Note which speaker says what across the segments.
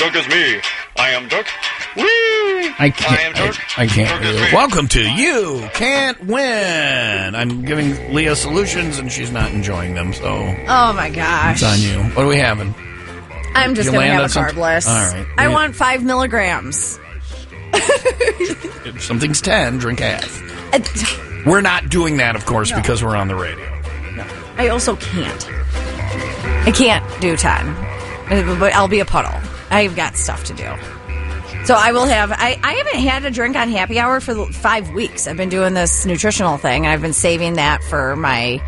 Speaker 1: Duck is me. I am Duck. Whee!
Speaker 2: I can't. Welcome to You Can't Win. I'm giving Leah solutions, and she's not enjoying them, so...
Speaker 3: Oh, my gosh.
Speaker 2: It's on you. What are we having?
Speaker 3: I'm just going to have a carbless.
Speaker 2: All right.
Speaker 3: I want 5 milligrams.
Speaker 2: If something's 10, drink half. We're not doing that, of course, because we're on the radio.
Speaker 3: No. I also can't. I can't do 10. But I'll be a puddle. I've got stuff to do. So I will have... I haven't had a drink on happy hour for 5 weeks. I've been doing this nutritional thing, and I've been saving that for my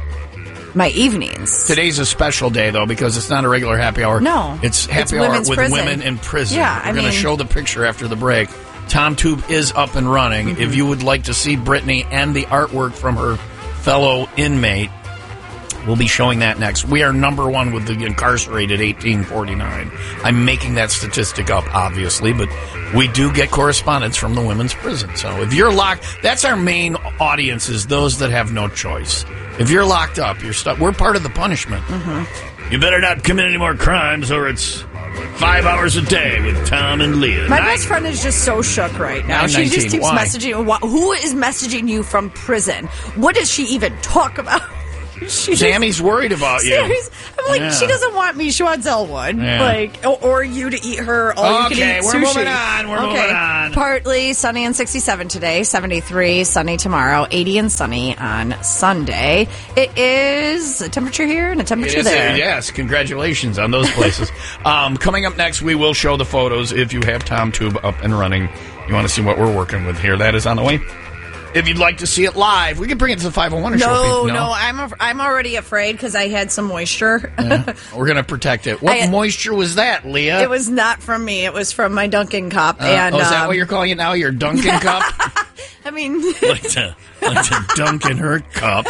Speaker 3: evenings.
Speaker 2: Today's a special day, though, because it's not a regular happy hour.
Speaker 3: No.
Speaker 2: It's happy hour with women in prison.
Speaker 3: Yeah,
Speaker 2: We're going to show the picture after the break. TomTube is up and running. Mm-hmm. If you would like to see Brittany and the artwork from her fellow inmate, we'll be showing that next. We are number one with the incarcerated 1849. I'm making that statistic up, obviously, but we do get correspondence from the women's prison. So if you're locked, that's our main audience, is those that have no choice. If you're locked up, you're stuck. We're part of the punishment. Mm-hmm. You better not commit any more crimes, or it's 5 hours a day with Tom and Leah.
Speaker 3: My best friend is just so shook right now. She just keeps messaging. Who is messaging you from prison? What does she even talk about?
Speaker 2: Sammy's worried about you.
Speaker 3: I'm like, she doesn't want me. She wants Elwood. Yeah. Like, or you to eat her all-you-can-eat sushi.
Speaker 2: We're moving on. We're moving on.
Speaker 3: Partly sunny and 67 today, 73 sunny tomorrow, 80 and sunny on Sunday. It is a temperature here and a temperature there.
Speaker 2: Yes, congratulations on those places. Coming up next, we will show the photos if you have TomTube up and running. You want to see what we're working with here. That is on the way. If you'd like to see it live, we can bring it to the 501 show.
Speaker 3: No, I'm already afraid because I had some moisture.
Speaker 2: Yeah. We're going to protect it. What moisture was that, Leah?
Speaker 3: It was not from me. It was from my Dunkin' cup.
Speaker 2: Is that what you're calling it now? Your Dunkin' cup?
Speaker 3: I mean...
Speaker 2: like to dunk in her cup.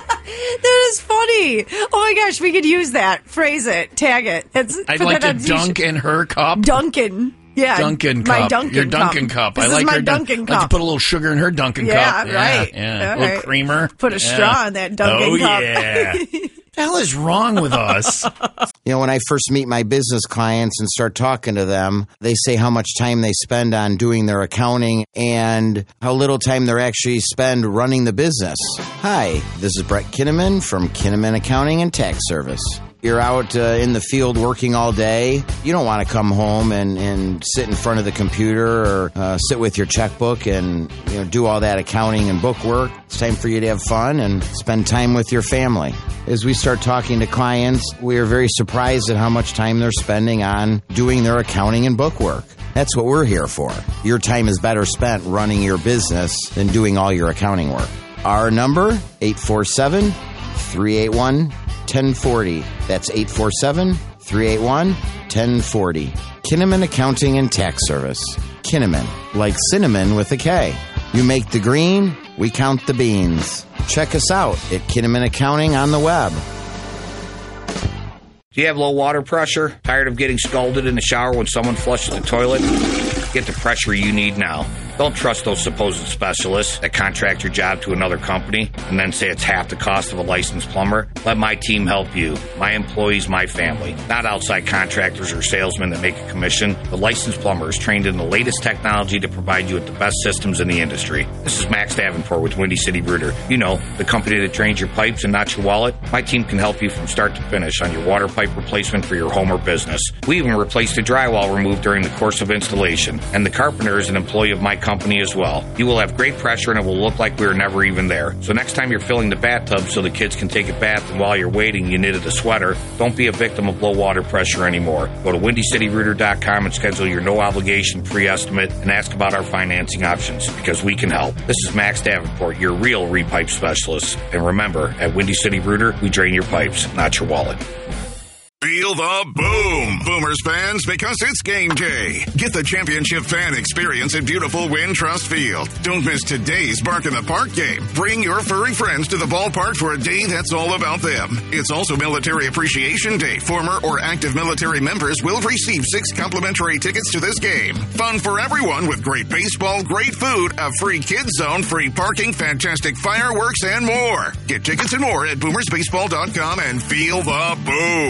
Speaker 3: That is funny. Oh my gosh, we could use that. Phrase it. Tag it.
Speaker 2: I'd like to dunk in her cup.
Speaker 3: Dunkin'. Yeah,
Speaker 2: Dunkin' cup.
Speaker 3: My Dunkin'
Speaker 2: Your Dunkin' cup.
Speaker 3: This is my Dunkin' cup.
Speaker 2: Like to put a little sugar in her Dunkin' cup.
Speaker 3: Right.
Speaker 2: Yeah, a little creamer.
Speaker 3: Put a straw in that Dunkin' cup.
Speaker 2: Oh, yeah. What the hell is wrong with us?
Speaker 4: You know, when I first meet my business clients and start talking to them, they say how much time they spend on doing their accounting and how little time they actually spend running the business. Hi, this is Brett Kinnaman from Kinnaman Accounting and Tax Service. You're out in the field working all day. You don't want to come home and sit in front of the computer or sit with your checkbook and do all that accounting and book work. It's time for you to have fun and spend time with your family. As we start talking to clients, we are very surprised at how much time they're spending on doing their accounting and book work. That's what we're here for. Your time is better spent running your business than doing all your accounting work. Our number, 847-381-1040. That's 847-381-1040. Kinnaman Accounting and Tax Service. Kinnaman, like cinnamon with a K. You make the green, we count the beans. Check us out at Kinnaman Accounting on the web.
Speaker 5: Do you have low water pressure? Tired of getting scalded in the shower when someone flushes the toilet? Get the pressure you need now. Don't trust those supposed specialists that contract your job to another company and then say it's half the cost of a licensed plumber. Let my team help you. My employees, my family. Not outside contractors or salesmen that make a commission. The licensed plumber is trained in the latest technology to provide you with the best systems in the industry. This is Max Davenport with Windy City Rooter. You know, the company that drains your pipes and not your wallet. My team can help you from start to finish on your water pipe replacement for your home or business. We even replaced the drywall removed during the course of installation. And the carpenter is an employee of my company as well. You will have great pressure and it will look like we were never even there. So next time you're filling the bathtub so the kids can take a bath and while you're waiting you knitted a sweater, don't be a victim of low water pressure anymore. Go to WindyCityRooter.com and schedule your no obligation free estimate and ask about our financing options because we can help. This is Max Davenport, your real repipe specialist. And remember, at Windy City Rooter, we drain your pipes, not your wallet.
Speaker 6: Feel the boom, Boomers fans, because it's game day. Get the championship fan experience at beautiful Wintrust Field. Don't miss today's Bark in the Park game. Bring your furry friends to the ballpark for a day that's all about them. It's also Military Appreciation Day. Former or active military members will receive 6 complimentary tickets to this game. Fun for everyone with great baseball, great food, a free kids zone, free parking, fantastic fireworks, and more. Get tickets and more at boomersbaseball.com and feel the boom.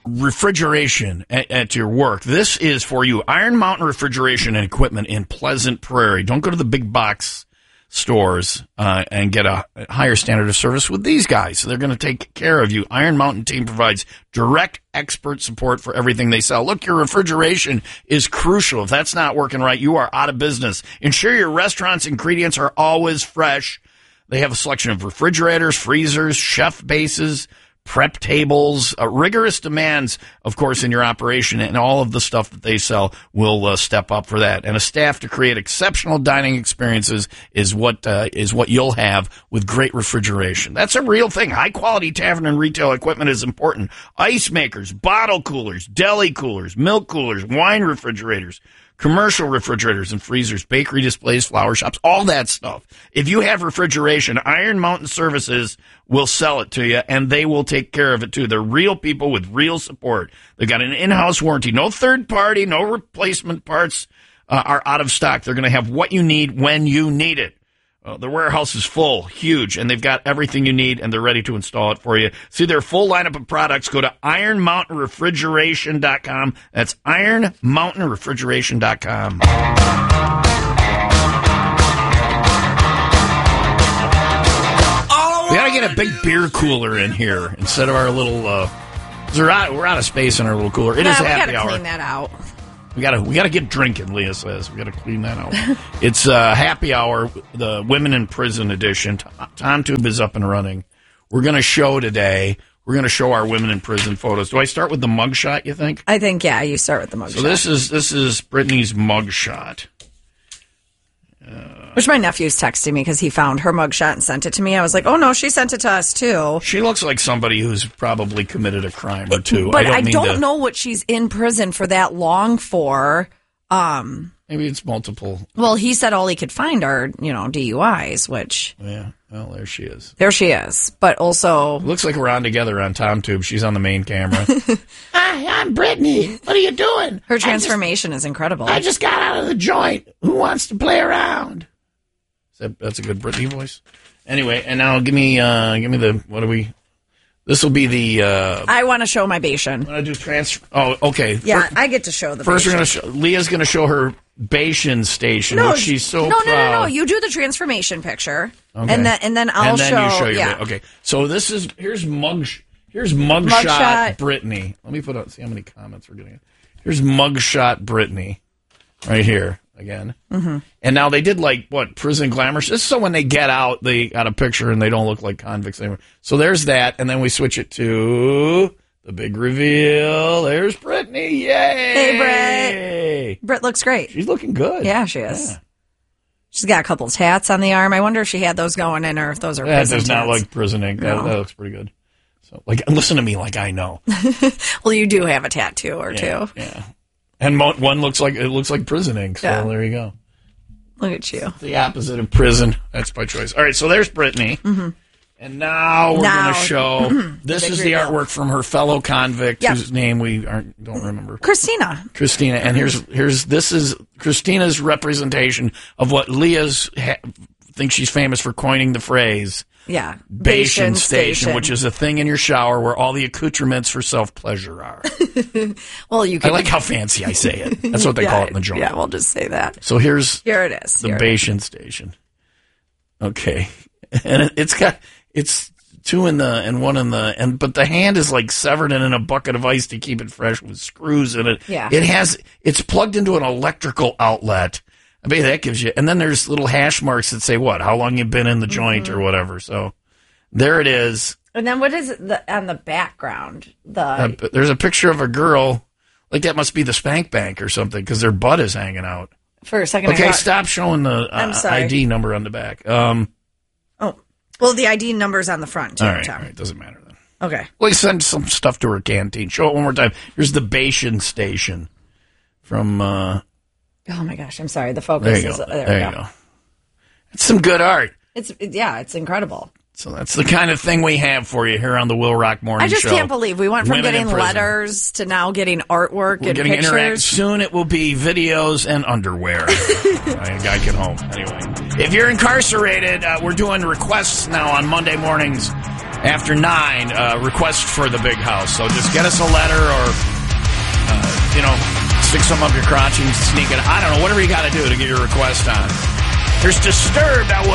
Speaker 2: refrigeration at your work, this is for you. Iron Mountain Refrigeration and Equipment in Pleasant Prairie. Don't go to the big box stores and get a higher standard of service with these guys. They're going to take care of you. Iron Mountain team provides direct expert support for everything they sell. Look, your refrigeration is crucial. If that's not working right, you are out of business. Ensure your restaurant's ingredients are always fresh. They have a selection of refrigerators, freezers, chef bases, prep tables, rigorous demands, of course, in your operation, and all of the stuff that they sell will step up for that. And a staff to create exceptional dining experiences is what you'll have with great refrigeration. That's a real thing. High quality tavern and retail equipment is important. Ice makers, bottle coolers, deli coolers, milk coolers, wine refrigerators, commercial refrigerators and freezers, bakery displays, flower shops, all that stuff. If you have refrigeration, Iron Mountain Services will sell it to you, and they will take care of it, too. They're real people with real support. They've got an in-house warranty. No third party, no replacement parts are out of stock. They're going to have what you need when you need it. Their warehouse is full, huge, and they've got everything you need, and they're ready to install it for you. See their full lineup of products. Go to ironmountainrefrigeration.com. That's ironmountainrefrigeration.com. We got to get a big beer cooler in here instead of our little... we're out of space in our little cooler. It is happy hour.
Speaker 3: We got to clean that out.
Speaker 2: We gotta get drinking, Leah says. We gotta clean that out. It's happy hour, the Women in Prison edition. TomTube is up and running. We're gonna show today. We're gonna show our women in prison photos. Do I start with the mugshot, you think?
Speaker 3: I think, yeah, you start with the mugshot.
Speaker 2: So this is Brittany's mugshot.
Speaker 3: Which my nephew's texting me because he found her mugshot and sent it to me. I was like, oh, no, she sent it to us, too.
Speaker 2: She looks like somebody who's probably committed a crime or two.
Speaker 3: But I don't know what she's in prison for that long for.
Speaker 2: Maybe it's multiple.
Speaker 3: Well, he said all he could find are, DUIs, which...
Speaker 2: Yeah, well, there she is.
Speaker 3: There she is. But also...
Speaker 2: Looks like we're on together on TomTube. She's on the main camera. Hi, I'm Brittany. What are you doing?
Speaker 3: Her transformation is incredible.
Speaker 2: I just got out of the joint. Who wants to play around? That's a good Brittany voice. Anyway, and now give me the, what do we... This will be the...
Speaker 3: I want to show my Bayesian.
Speaker 2: Want to do transfer... Oh, okay.
Speaker 3: Yeah, I get to show the
Speaker 2: First,
Speaker 3: Bayesian.
Speaker 2: Leah's going to show her Bayesian station, which she's so proud.
Speaker 3: No. You do the transformation picture,
Speaker 2: okay.
Speaker 3: and then I'll show...
Speaker 2: you show your... Yeah. Okay, so here's mugshot Brittany. Let me see how many comments we're getting. Here's mugshot Brittany right here. Again. Mm-hmm. And now they did prison glamour. This is so when they get out, they got a picture and they don't look like convicts anymore. So there's that, and then we switch it to the big reveal. There's Brittany. Yay!
Speaker 3: Hey, Britt. Britt looks great.
Speaker 2: She's looking good.
Speaker 3: Yeah, she is. Yeah. She's got a couple of tats on the arm. I wonder if she had those going in or if those are prison
Speaker 2: That does not
Speaker 3: tats.
Speaker 2: like prison ink.
Speaker 3: No.
Speaker 2: That looks pretty good. So, listen to me like I know.
Speaker 3: Well, you do have a tattoo or two.
Speaker 2: Yeah. And one looks like prison ink, so there you go.
Speaker 3: Look at you.
Speaker 2: The opposite of prison. That's by choice. All right, so there's Brittany. Mm-hmm. And now we're going to show, this is the artwork from her fellow convict, whose name we don't remember.
Speaker 3: Christina.
Speaker 2: And this is Christina's representation of what Leah's thinks she's famous for coining the phrase.
Speaker 3: Yeah.
Speaker 2: Bayesian station, which is a thing in your shower where all the accoutrements for self-pleasure are.
Speaker 3: Well, you can...
Speaker 2: I like how fancy I say it. That's what they call it in the joint.
Speaker 3: Yeah, we'll just say that.
Speaker 2: So here it
Speaker 3: is.
Speaker 2: The Bayesian station. Okay. And it's two in the, and one in the, but the hand is severed and in a bucket of ice to keep it fresh with screws in it.
Speaker 3: Yeah.
Speaker 2: It's plugged into an electrical outlet. I bet that gives you, and then there's little hash marks that say how long you've been in the joint or whatever. So there it is.
Speaker 3: And then what is it on the background?
Speaker 2: There's a picture of a girl, that must be the Spank Bank or something because their butt is hanging out.
Speaker 3: For a second.
Speaker 2: Okay, stop showing the ID number on the back.
Speaker 3: Well, the ID number's on the front, too.
Speaker 2: All right, doesn't matter then.
Speaker 3: Okay.
Speaker 2: Well, send some stuff to her canteen. Show it one more time. Here's the Bayesian station from...
Speaker 3: oh, my gosh. I'm sorry. The focus is...
Speaker 2: There you go. It's some good art.
Speaker 3: It's incredible.
Speaker 2: So that's the kind of thing we have for you here on the Will Rock Morning Show.
Speaker 3: I just can't believe we went from getting letters to now getting artwork and pictures.
Speaker 2: Soon it will be videos and underwear. I gotta get home. Anyway, if you're incarcerated, we're doing requests now on Monday mornings after 9, request for the big house. So just get us a letter or, stick some up your crotch and sneak it. I don't know, whatever you got to do to get your request on. There's Disturbed at